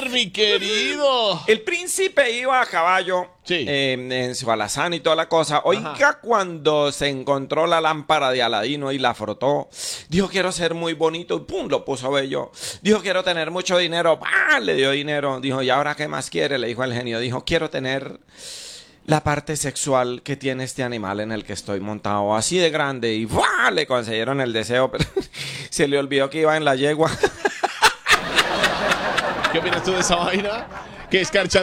señor, mi querido. El príncipe iba a caballo Sí. en su alazán y toda la cosa. Oiga, Ajá. cuando se encontró la lámpara de Aladino y la frotó, dijo, quiero ser muy bonito, y pum, lo puso bello. Dijo, quiero tener mucho dinero, ¡pah! Le dio dinero. Dijo, ¿y ahora qué más quiere? Le dijo el genio. Dijo, quiero tener la parte sexual que tiene este animal en el que estoy montado, así de grande. Y ¡buah! Le concedieron el deseo, pero se le olvidó que iba en la yegua. ¿Qué opinas tú de esa vaina? Que escarcha